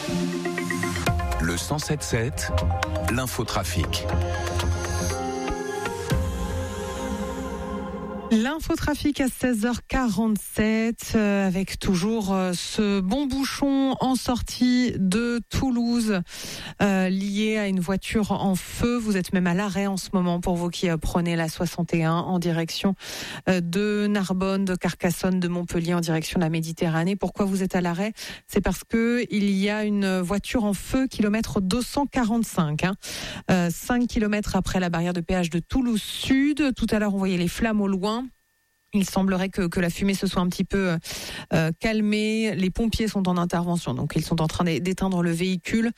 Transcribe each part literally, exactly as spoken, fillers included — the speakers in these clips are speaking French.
Le cent sept sept, l'infotrafic. L'infotrafic à seize heures quarante-sept euh, avec toujours euh, ce bon bouchon en sortie de Toulouse euh, lié à une voiture en feu. Vous êtes même à l'arrêt en ce moment pour vous qui euh, prenez la soixante et un en direction euh, de Narbonne, de Carcassonne, de Montpellier en direction de la Méditerranée. Pourquoi vous êtes à l'arrêt ? C'est parce que il y a une voiture en feu, kilomètre deux cent quarante-cinq, hein, euh, cinq kilomètres après la barrière de péage de Toulouse Sud. Tout à l'heure, on voyait les flammes au loin. Il semblerait que, que la fumée se soit un petit peu euh, calmée. Les pompiers sont en intervention, donc ils sont en train d'éteindre le véhicule.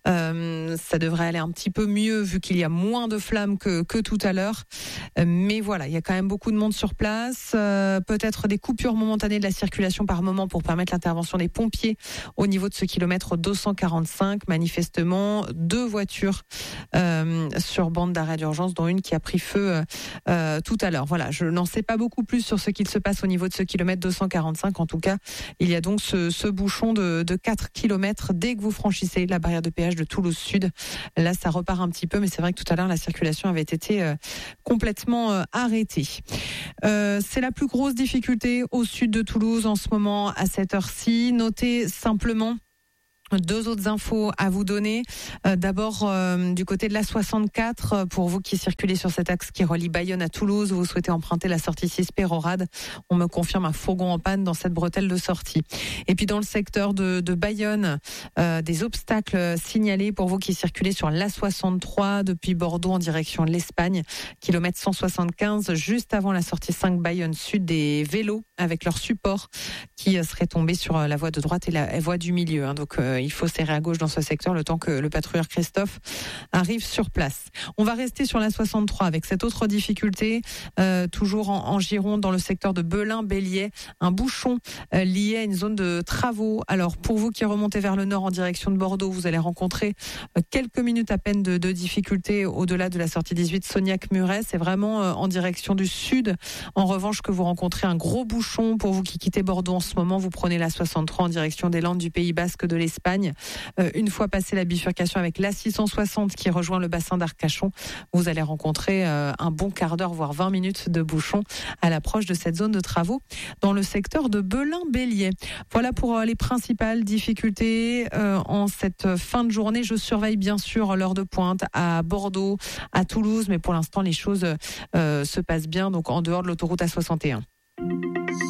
Euh, ça devrait aller un petit peu mieux vu qu'il y a moins de flammes que, que tout à l'heure. Euh, mais voilà, il y a quand même beaucoup de monde sur place. Euh, peut-être des coupures momentanées de la circulation par moment pour permettre l'intervention des pompiers au niveau de ce kilomètre deux cent quarante-cinq. Manifestement, deux voitures euh, sur bande d'arrêt d'urgence, dont une qui a pris feu euh, tout à l'heure. Voilà, je n'en sais pas beaucoup plus sur ce qu'il se passe au niveau de ce kilomètre deux cent quarante-cinq. En tout cas, il y a donc ce, ce bouchon de, de quatre kilomètres dès que vous franchissez la barrière de péage de Toulouse Sud. Là, ça repart un petit peu, mais c'est vrai que tout à l'heure, la circulation avait été euh, complètement euh, arrêtée. Euh, c'est la plus grosse difficulté au sud de Toulouse en ce moment à cette heure-ci. Notez simplement deux autres infos à vous donner. Euh, d'abord, euh, du côté de la soixante-quatre, pour vous qui circulez sur cet axe qui relie Bayonne à Toulouse, vous souhaitez emprunter la sortie six Pérorade. On me confirme un fourgon en panne dans cette bretelle de sortie. Et puis dans le secteur de, de Bayonne, euh, des obstacles signalés pour vous qui circulez sur l'A soixante-trois depuis Bordeaux en direction de l'Espagne, kilomètre cent soixante-quinze, juste avant la sortie cinq Bayonne Sud, des vélos avec leur support qui seraient tombés sur la voie de droite et la voie du milieu. Hein. Donc euh, il faut serrer à gauche dans ce secteur le temps que le patrouilleur Christophe arrive sur place. On va rester sur la soixante-trois avec cette autre difficulté, euh, toujours en, en Gironde, dans le secteur de Belin-Bélier, un bouchon euh, lié à une zone de travaux. Alors pour vous qui remontez vers le nord en direction de Bordeaux, vous allez rencontrer euh, quelques minutes à peine de, de difficulté au-delà de la sortie dix-huit Sognac-Muret. C'est vraiment euh, en direction du sud. En revanche, que vous rencontrez un gros bouchon. Pour vous qui quittez Bordeaux en ce moment, vous prenez la soixante-trois en direction des Landes, du Pays Basque, de l'Espagne. Euh, une fois passé la bifurcation avec l'A six cent soixante qui rejoint le bassin d'Arcachon, vous allez rencontrer euh, un bon quart d'heure, voire vingt minutes de bouchon à l'approche de cette zone de travaux dans le secteur de Belin-Bélier. Voilà pour euh, les principales difficultés euh, en cette fin de journée. Je surveille bien sûr l'heure de pointe à Bordeaux, à Toulouse, mais pour l'instant les choses euh, se passent bien, donc en dehors de l'autoroute A soixante et un.